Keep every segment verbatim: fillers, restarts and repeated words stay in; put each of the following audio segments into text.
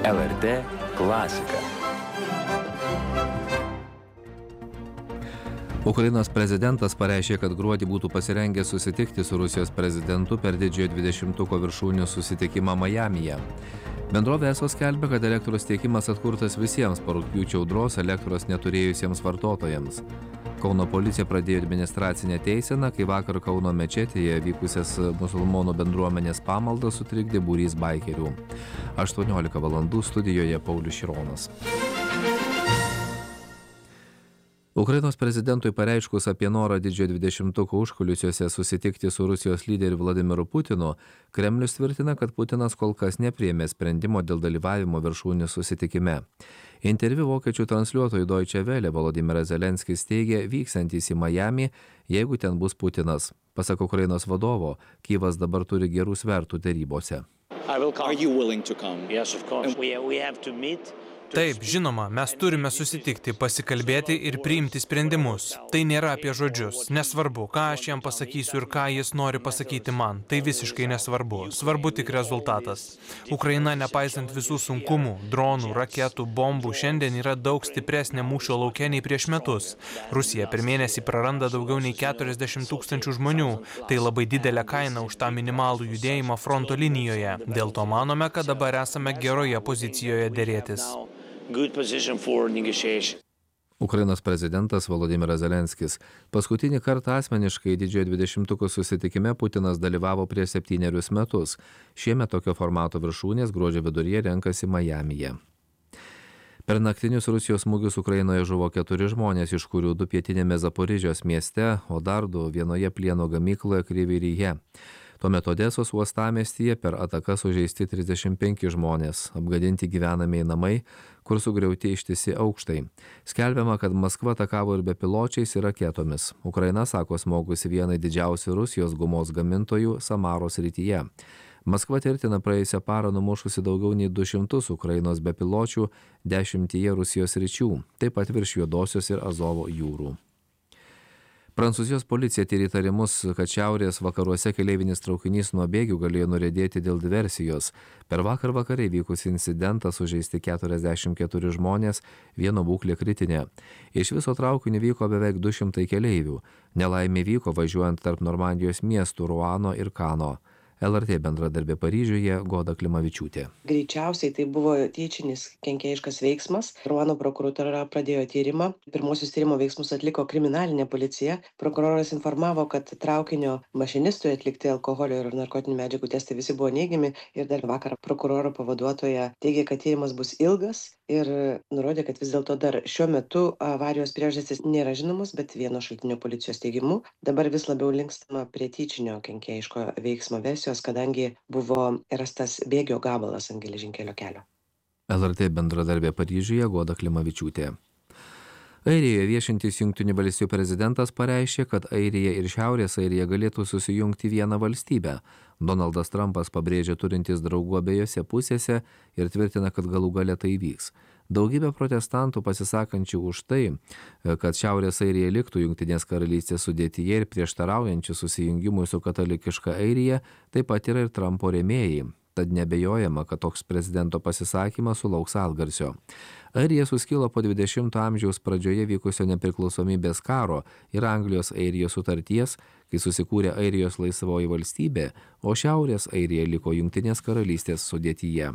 L R T klasika. Ukrainos prezidentas pareiškė, kad gruodį būtų pasirengęs susitikti su Rusijos prezidentu per didžiojo dvidešimtuko viršūnių susitikimą Majamyje. Bendrovė ESO skelbia, kad elektros tiekimas atkurtas visiems po rugpjūčio audros elektros neturėjusiems vartotojams. Kauno policija pradėjo administracinę teiseną, kai vakar Kauno mečetėje vykusias musulmonų bendruomenės pamaldas sutrikdė būrys baikerių. aštuoniolika valandų studijoje Paulius Šironas. Ukrainos prezidentui pareiškus apie norą didžiojo dvidešimtuko užkulisiuose susitikti su Rusijos lyderiu Vladimiru Putinu, Kremlius tvirtina, kad Putinas kol kas nepriėmė sprendimo dėl dalyvavimo viršūnių susitikime. Interviu vokiečių transliuotojui Deutsche Welle Volodymyras Zelenskis teigė, vyksiantys į Majamį, jeigu ten bus Putinas. Pasak Ukrainos vadovo, Kyjivas dabar turi gerų svertų derybose. Taip, žinoma, mes turime susitikti, pasikalbėti ir priimti sprendimus. Tai nėra apie žodžius. Nesvarbu, ką aš jam pasakysiu ir ką jis nori pasakyti man. Tai visiškai nesvarbu. Svarbu tik rezultatas. Ukraina, nepaisant visų sunkumų, dronų, raketų, bombų, šiandien yra daug stipresnė mūšio lauke nei prieš metus. Rusija per mėnesį praranda daugiau nei keturiasdešimt tūkstančių žmonių. Tai labai didelė kaina už tą minimalų judėjimą fronto linijoje. Dėl to manome, kad dabar esame geroje pozicijoje derėtis. Ukrainos prezidentas Volodymyras Zelenskis. Paskutinį kartą asmeniškai didžiojo dvidešimtuko susitikime Putinas dalyvavo prieš septynerius metus. Šiemet tokio formato viršūnės gruodžio viduryje renkasi Majamyje. Per naktinius Rusijos smūgius Ukrainoje žuvo keturi žmonės, iš kurių du pietinėme Zaporižės mieste, o dar du vienoje plieno gamykloje Kryvyj-Rihe. Tuo metu Odesos uostamiestyje per ataką sužeisti trisdešimt penki žmonės, apgadinti gyvenamieji namai, kur sugriauti ištisi aukštai. Skelbiama, kad Maskva atakavo ir bepiločiais ir raketomis. Ukraina sako smogusi vienai didžiausių Rusijos gumos gamintojų Samaros srityje. Maskva tvirtina praėjusią parą numušusi daugiau nei du šimtus Ukrainos bepiločių dešimtyje Rusijos sričių, taip pat virš Juodosios ir Azovo jūrų. Prancūzijos policija tyrė įtarimus, kad šiaurės vakaruose keleivinis traukinys nuo bėgių galėjo nuriedėti dėl diversijos. Per vakar vakare vykusį incidentą sužeisti keturiasdešimt keturi žmonės, vieno būklė kritinė. Iš viso traukiniu vyko beveik du šimtai keleivių. Nelaimė vyko važiuojant tarp Normandijos miestų Ruano ir Kano. L R T bendradarbė Paryžiuje Goda Klimavičiūtė. Greičiausiai tai buvo tyčinis kenkėjiškas veiksmas. Ruano prokuratūra pradėjo tyrimą. Pirmosius tyrimo veiksmus atliko kriminalinė policija. Prokuroras informavo, kad traukinio mašinistui atlikti alkoholio ir narkotinių medžiagų testai visi buvo neigiami. Ir dar vakar prokuroro pavaduotoja teigė, kad tyrimas bus ilgas ir nurodė, kad vis dėlto dar šiuo metu avarijos priežastys nėra žinomos, bet vieno šaltinio policijos teigimu dabar vis labiau linkstama prie tyčinio kenkėjiško veiksmo versijos, kadangi buvo rastas bėgio gabalas ant geležinkelio kelio. L R T bendradarbė Paryžiuje Goda Klimavičiūtė. Airijoje viešintis Jungtinių valstijų prezidentas pareiškė, kad Airija ir Šiaurės Airija galėtų susijungti vieną valstybę. Donaldas Trumpas pabrėžė turintis draugų abiejose pusėse ir tvirtina, kad galų gale tai įvyks. Daugybė protestantų pasisakančių už tai, kad Šiaurės Airija liktų Jungtinės karalystės sudėtyje ir prieštaraujančių susijungimui su katalikiška Airija, taip pat yra ir Trumpo rėmėjai. Tad nebejojama, kad toks prezidento pasisakymas sulauks atgarsio. Airija suskilo po dvidešimto amžiaus pradžioje vykusio nepriklausomybės karo ir Anglijos Airijos sutarties, kai susikūrė Airijos laisvoji valstybė, o Šiaurės Airija liko Jungtinės karalystės sudėtyje.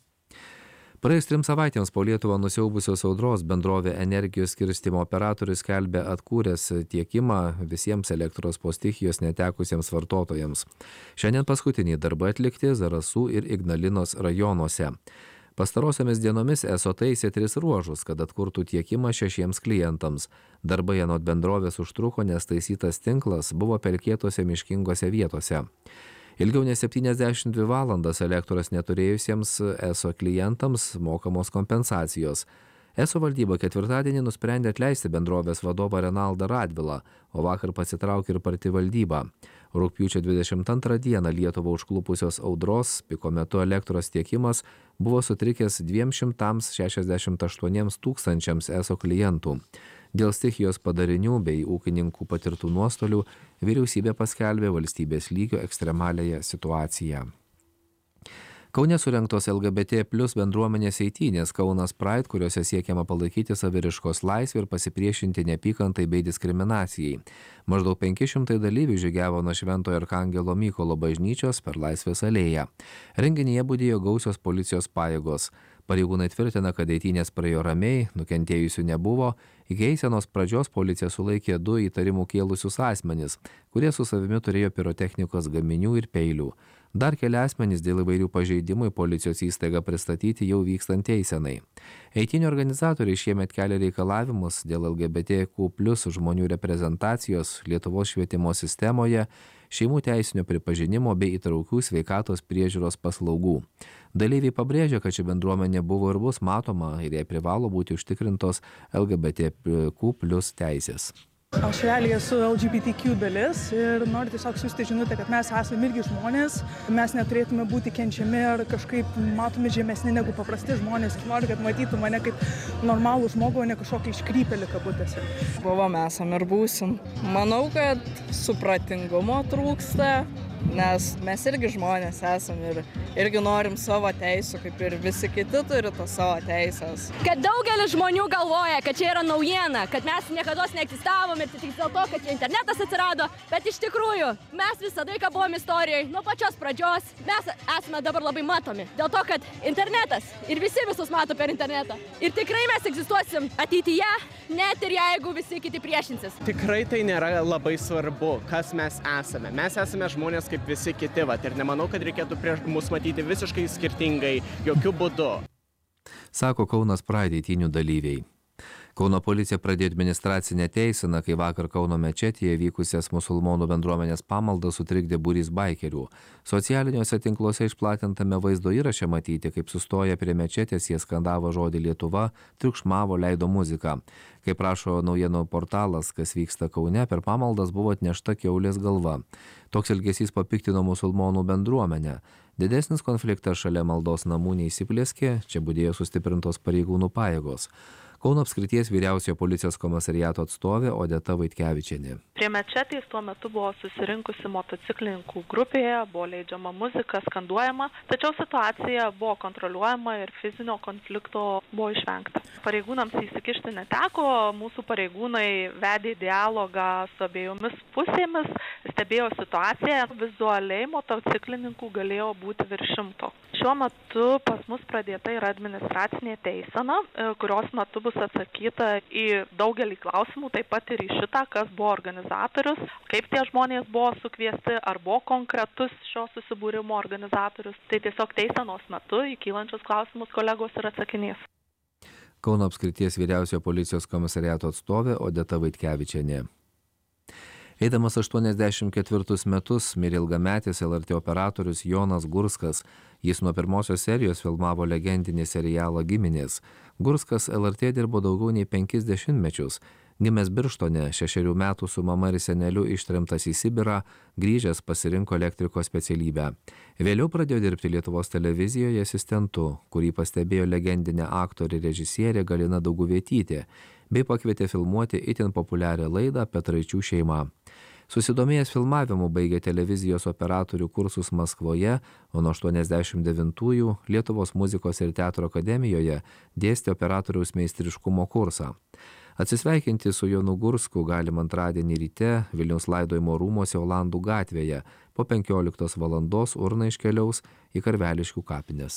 Praėjus trim savaitėms po Lietuvą nusiaubusios audros bendrovė energijos skirstymo operatorius skelbia atkūręs tiekimą visiems elektros po stichijos netekusiems vartotojams. Šiandien paskutiniai darbai atlikti Zarasų ir Ignalinos rajonuose. Pastarosiomis dienomis ESO taisė tris ruožus, kad atkurtų tiekimą šešiems klientams. Darbai anot bendrovės užtruko, nes taisytas tinklas buvo pelkėtose miškingose vietose. Ilgiau nei septyniasdešimt dvi valandas elektros neturėjusiems ESO klientams mokamos kompensacijos. ESO valdyba ketvirtadienį nusprendė atleisti bendrovės vadovą Renaldą Radvilą, o vakar pasitraukė ir pati valdyba. Rugpjūčio dvidešimt antrą dieną Lietuvą užklupusios audros piko metu elektros tiekimas buvo sutrikęs dviem šimtams šešiasdešimt aštuoniems tūkstančiams ESO klientų. Dėl stichijos padarinių bei ūkininkų patirtų nuostolių vyriausybė paskelbė valstybės lygio ekstremaliąją situaciją. Kaune surengtos L G B T plus bendruomenės eitynės Kaunas Pride, kuriuose siekiama palaikyti saviraiškos laisvę ir pasipriešinti neapykantai bei diskriminacijai. Maždaug penki šimtai dalyvių žygiavo nuo Šventojo Arkangelo Mykolo bažnyčios per Laisvės alėją. Renginyje budėjo gausios policijos pajėgos. Pareigūnai tvirtina, kad eitynės praėjo ramiai, nukentėjusių nebuvo. Iki eisenos pradžios policija sulaikė du įtarimų kėlusius asmenis, kurie su savimi turėjo pirotechnikos gaminių ir peilių. Dar keli asmenys dėl įvairių pažeidimų į policijos įstaigą pristatyti jau vykstant eisenai. Eitynių organizatoriai šiemet kelia reikalavimus dėl L G B T Q plus žmonių reprezentacijos Lietuvos švietimo sistemoje, šeimų teisinio pripažinimo bei įtraukių sveikatos priežiūros paslaugų. Dalyviai pabrėžia, kad ši bendruomenė buvo ir bus matoma ir jai privalo būti užtikrintos L G B T Q plus teisės. Aš realiai esu L G B T Q dalis ir noriu tiesiog siųsti žinutę, kad mes esame irgi žmonės, mes neturėtume būti kenčiami ar kažkaip matomi žemesni negu paprasti žmonės. Noriu, kad matytų mane kaip normalų žmogų, o ne kažkokį iškrypėlį kabutėse. Buvom, esam ir būsim. Manau, kad supratingumo trūksta, nes mes irgi žmonės esam ir irgi norim savo teisų, kaip ir visi kiti turi tas savo teisės. Kad daugelis žmonių galvoja, kad čia yra naujiena, kad mes niekada neegzistavom ir tik dėl to, kad čia internetas atsirado, bet iš tikrųjų mes visą laiką buvom istorijoje nuo pačios pradžios. Mes esame dabar labai matomi, dėl to, kad internetas ir visi visus mato per internetą. Ir tikrai mes egzistuosim ateityje, net ir jeigu visi kiti priešinsis. Tikrai tai nėra labai svarbu, kas mes esame. Mes esame žmonės kaip visi kiti, vat, ir nemanau, kad reikėtų prieš mus matyti visiškai skirtingai, jokių būdų. Sako Kaunas Pride eitynių dalyviai. Kauno policija pradėjo administracinę teiseną, kai vakar Kauno mečetėje vykusias musulmonų bendruomenės pamaldas sutrikdė būrys baikerių. Socialiniuose tinkluose išplatintame vaizdo įraše matyti, kaip sustoję prie mečetės jie skandavo žodį Lietuva, triukšmavo, leido muziką. Kaip rašo naujienų portalas, kas vyksta Kaune, per pamaldas buvo atnešta kiaulės galva. Toks elgesys papiktino musulmonų bendruomenę. Didesnis konfliktas šalia maldos namų neįsiplėskė, čia budėjo sustiprintos pareigūnų pajėgos. Kauno apskrities vyriausiojo policijos komisariato atstovė Odeta Vaitkevičienė. Prie mečetės tuo metu buvo susirinkusi motociklininkų grupėje, buvo leidžiama muzika, skanduojama, tačiau situacija buvo kontroliuojama ir fizinio konflikto buvo išvengta. Pareigūnams įsikišti neteko, mūsų pareigūnai vedė dialogą su abiejomis pusėmis, stebėjo situaciją, vizualiai motociklininkų galėjo būti virš šimto. Šiuo metu pas mus pradėta yra administracinė teisena, kurios metu bus atsakyta į daugelį klausimų, taip pat ir į šitą, kas buvo organizatorius, kaip tie žmonės buvo sukviesti, ar buvo konkretus šio susibūrimo organizatorius. Tai tiesiog teisenos metu į kylančius klausimus kolegos ir atsakinės. Kauno apskrities vyriausiojo policijos komisariato atstovė Odeta Vaitkevičienė. Eidamas aštuoniasdešimt ketvirtus metus mirė ilgametis L R T operatorius Jonas Gurskas. Jis nuo pirmosios serijos filmavo legendinį serialą Giminės. Gurskas L R T dirbo daugiau nei penkis dešimtmečius. Gimęs Birštone, šešerių metų su mama ir seneliu ištremtas į Sibirą, grįžęs pasirinko elektriko specialybę. Vėliau pradėjo dirbti Lietuvos televizijoje asistentu, kurį pastebėjo legendinė aktorė režisierė Galina Dauguvietytė, bei pakvietė filmuoti itin populiarią laidą Petraičių šeima. Susidomėjęs filmavimu baigė televizijos operatorių kursus Maskvoje, o nuo aštuoniasdešimt devintųjų Lietuvos muzikos ir teatro akademijoje dėstė operatoriaus meistriškumo kursą. Atsisveikinti su Jonu Gursku galima antradienį ryte Vilniaus laidojimo rūmuose Olandų gatvėje. Po penkioliktos valandos urna iškeliaus į Karveliškių kapines.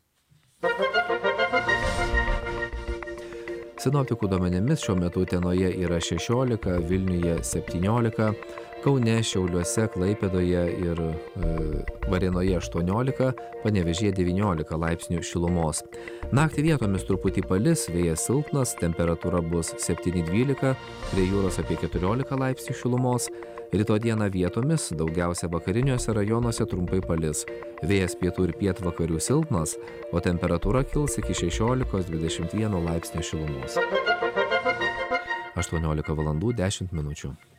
Sinoptikų duomenimis šiuo metu Utenoje yra šešiolika, Vilniuje septyniolika, Kaune, Šiauliuose, Klaipėdoje ir e, Varėnoje aštuoniolika, Panevėžyje devyniolika laipsnių šilumos. Naktį vietomis truputį palis, vėjas silpnas, temperatūra bus septyni dvylika, prie jūros apie keturiolika laipsnių šilumos. Rytoj dieną vietomis, daugiausia vakariniuose rajonuose trumpai palis. Vėjas pietų ir pietvakarių silpnas, o temperatūra kils iki šešiolikos dvidešimt vieno laipsnio šilumos. aštuoniolika valandų dešimt minučių.